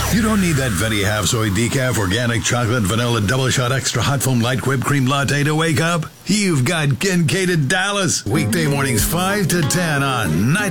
You don't need that Venti half soy decaf organic chocolate vanilla double shot extra hot foam light whipped cream latte to wake up. You've got Kincaid at Dallas. Weekday mornings 5 to 10 on 90.